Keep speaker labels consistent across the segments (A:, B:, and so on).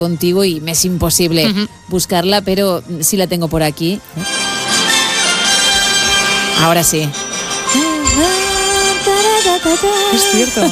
A: contigo y me es imposible buscarla, pero sí la tengo por aquí. Ahora sí.
B: Es cierto.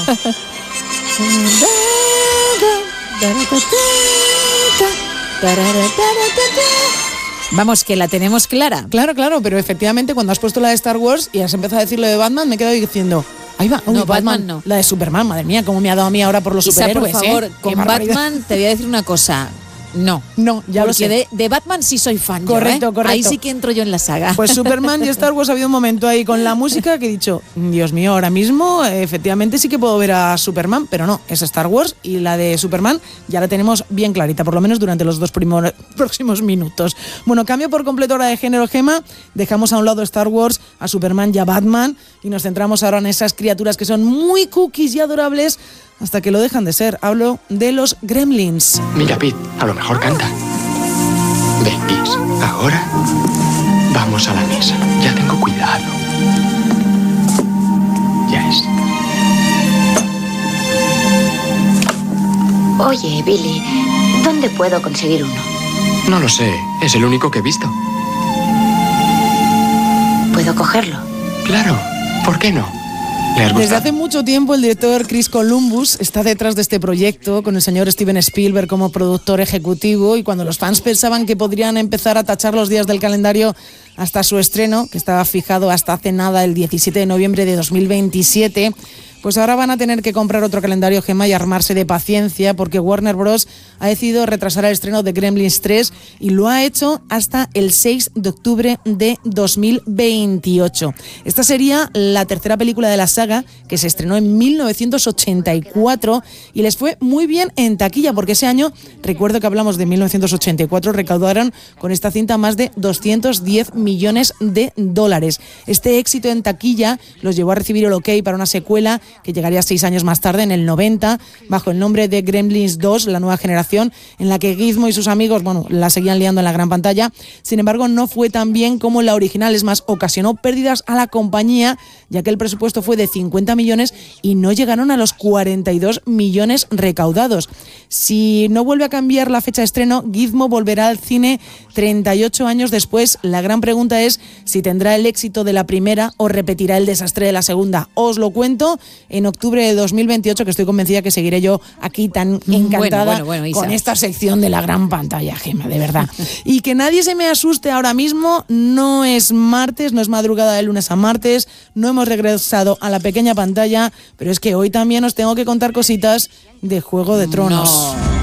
A: Vamos, que la tenemos clara.
B: Claro, pero efectivamente cuando has puesto la de Star Wars y has empezado a decir lo de Batman, me he quedado diciendo, ahí va,
A: no, Batman no.
B: La de Superman, madre mía, cómo me ha dado a mí ahora por los superhéroes.
A: Por favor, con Batman te voy a decir una cosa. No, ya lo sé. Porque de Batman sí soy fan.
B: Correcto.
A: Ahí sí que entro yo en la saga.
B: Pues Superman y Star Wars ha habido un momento ahí con la música que he dicho, Dios mío, ahora mismo efectivamente sí que puedo ver a Superman, pero no, es Star Wars y la de Superman ya la tenemos bien clarita, por lo menos durante los dos próximos minutos. Bueno, cambio por completo ahora de género, Gema, dejamos a un lado Star Wars, a Superman y a Batman y nos centramos ahora en esas criaturas que son muy cookies y adorables hasta que lo dejan de ser. Hablo de los Gremlins.
C: Mira, Pete, a lo mejor canta. Ven, Kiss, ahora vamos a la mesa. Ya tengo cuidado. Ya es.
D: Oye, Billy, ¿dónde puedo conseguir uno?
C: No lo sé, es el único que he visto.
D: ¿Puedo cogerlo?
C: Claro, ¿por qué no?
B: Desde hace mucho tiempo el director Chris Columbus está detrás de este proyecto con el señor Steven Spielberg como productor ejecutivo, y cuando los fans pensaban que podrían empezar a tachar los días del calendario hasta su estreno, que estaba fijado hasta hace nada, el 17 de noviembre de 2027, pues ahora van a tener que comprar otro calendario, Gemma, y armarse de paciencia, porque Warner Bros. Ha decidido retrasar el estreno de Gremlins 3 y lo ha hecho hasta el 6 de octubre de 2028. Esta sería la tercera película de la saga, que se estrenó en 1984 y les fue muy bien en taquilla, porque ese año, recuerdo que hablamos de 1984, recaudaron con esta cinta más de 210 millones de dólares. Este éxito en taquilla los llevó a recibir el ok para una secuela que llegaría 6 años más tarde, en el 90, bajo el nombre de Gremlins 2, la nueva generación, en la que Gizmo y sus amigos, la seguían liando en la gran pantalla. Sin embargo, no fue tan bien como la original, es más, ocasionó pérdidas a la compañía, ya que el presupuesto fue de 50 millones y no llegaron a los 42 millones recaudados. Si no vuelve a cambiar la fecha de estreno, Gizmo volverá al cine 38 años después. La gran pregunta es si tendrá el éxito de la primera o repetirá el desastre de la segunda. Os lo cuento en octubre de 2028, que estoy convencida que seguiré yo aquí tan encantada con esta sección de la gran pantalla, Gemma, de verdad. Y que nadie se me asuste ahora mismo, no es martes, no es madrugada de lunes a martes, no hemos regresado a la pequeña pantalla, pero es que hoy también os tengo que contar cositas de Juego de Tronos.
A: No.